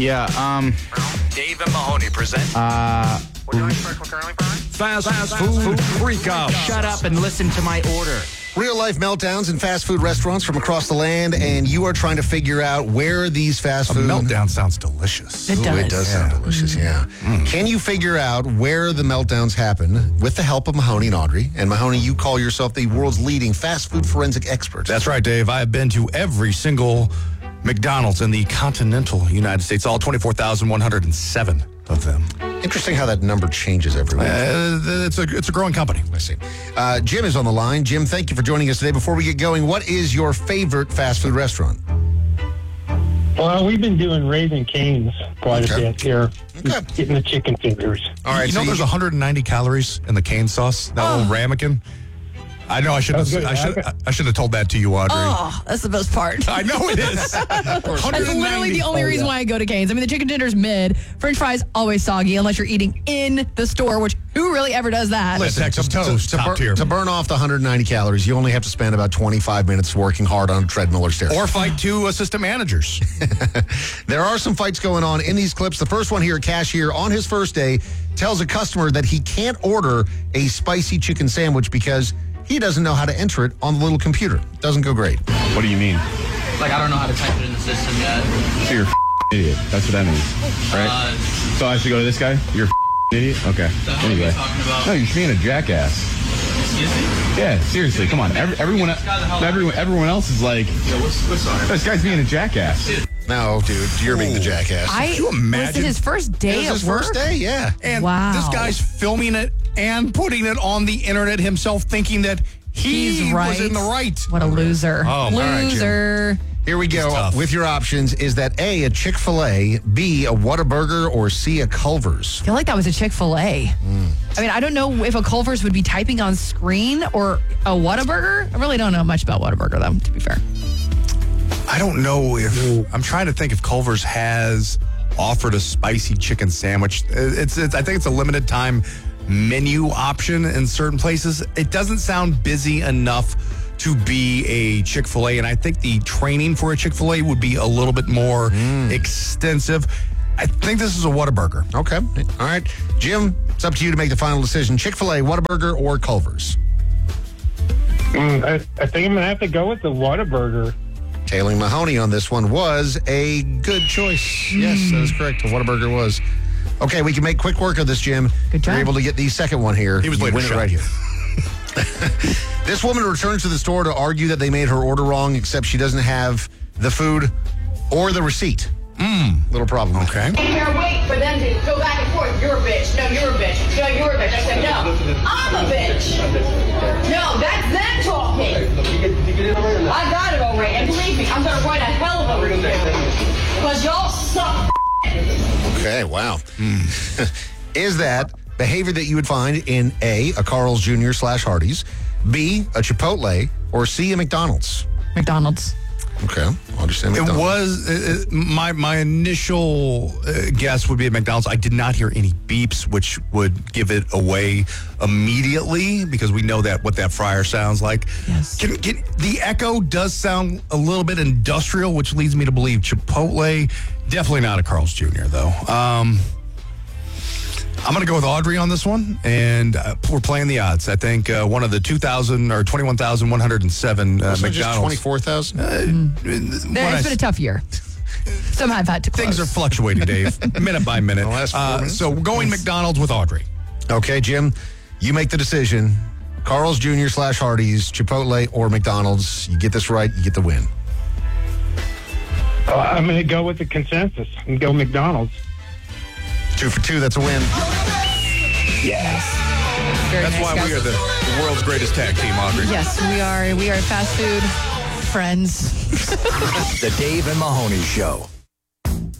Yeah, Dave and Mahoney present. Fast food freak out. Shut up and listen to my order. Real-life meltdowns in fast food restaurants from across the land, and you are trying to figure out where these fast food... meltdown sounds delicious. It does sound delicious, yeah. Can you figure out where the meltdowns happen with the help of Mahoney and Audrey? And Mahoney, you call yourself the world's leading fast food forensic expert. That's right, Dave. I have been to every single McDonald's in the continental United States, all 24,107 of them. Interesting how that number changes every week. It's a growing company. I see. Jim is on the line. Jim, thank you for joining us today. Before we get going, what is your favorite fast food restaurant? Well, we've been doing Raising Cane's quite a bit here. Okay. Getting the chicken fingers. All right. You know, there's 190 calories in the cane sauce, that little ramekin. I know I should have told that to you, Audrey. Oh, that's the best part. I know it is. That's literally the only reason why I go to Cane's. I mean, the chicken tender's mid. French fries always soggy unless you're eating in the store, which who really ever does that? Texas toast, top tier. To burn off the 190 calories, you only have to spend about 25 minutes working hard on a treadmill or stairs. Or fight two assistant managers. There are some fights going on in these clips. The first one here, a cashier on his first day tells a customer that he can't order a spicy chicken sandwich because he doesn't know how to enter it on the little computer. Doesn't go great. What do you mean? Like, I don't know how to type it in the system yet. So you're a idiot. That's what that means, right? So I should go to this guy? You're a idiot? Okay. The hell are you talking about? No, you're being a jackass. Excuse me? Yeah, seriously. Come on. Everyone else is like, this guy's being a jackass. No, dude, you're being the jackass. Could you imagine? Was it his first day It was at his work? first day, yeah. And Wow. this guy's filming it and putting it on the internet himself, thinking that He's right. was in the right. What a loser. Oh, all right, loser. Here we go. tough. With your options, is that A, a Chick-fil-A, B, a Whataburger, or C, a Culver's? I feel like that was a Chick-fil-A. I mean, I don't know if a Culver's would be typing on screen or a Whataburger. I really don't know much about Whataburger, though, to be fair. I don't know if I'm trying to think if Culver's has offered a spicy chicken sandwich. I think it's a limited time menu option in certain places. It doesn't sound busy enough to be a Chick-fil-A, and I think the training for a Chick-fil-A would be a little bit more extensive. I think this is a Whataburger. Okay. All right. Jim, it's up to you to make the final decision. Chick-fil-A, Whataburger, or Culver's? I think I'm going to have to go with the Whataburger. Tailing Mahoney on this one was a good choice. Yes, that is correct. Whataburger was. Okay, we can make quick work of this, Jim. Good job. You're able to get the second one here. He was You late win to it shop. right here. This woman returns to the store to argue that they made her order wrong, except she doesn't have the food or the receipt. Little problem. Okay. Here, wait for them to go back and forth. You're a bitch. No, you're a bitch. No, you're a bitch. I said, no, I'm a bitch. No, that's them talking. I got it already. And believe me, I'm going to write a hell of a review. Because y'all suck. Okay, wow. Is that behavior that you would find in A, a Carl's Jr. / Hardee's, B, a Chipotle, or C, a McDonald's? McDonald's. Okay, I'll just say It McDonald's. was my initial guess would be at McDonald's. I did not hear any beeps, which would give it away immediately because we know that what that fryer sounds like. Yes. The echo does sound a little bit industrial, which leads me to believe Chipotle. Definitely not a Carl's Jr. though. I'm going to go with Audrey on this one, and we're playing the odds. I think one of the 2,000 or 21,107 Just McDonald's. 24,000? It's been a tough year. Some have had to close. Things are fluctuating, Dave, minute by minute. The last 4 minutes? So we're going McDonald's with Audrey. Okay, Jim, you make the decision. Carl's Jr. / Hardee's, Chipotle, or McDonald's. You get this right, you get the win. I'm going to go with the consensus and go McDonald's. 2 for 2, that's a win. Yes. Very That's nice, why guys. we are the world's greatest tag team, Audrey. Yes, we are. We are fast food friends. The Dave and Mahoney Show.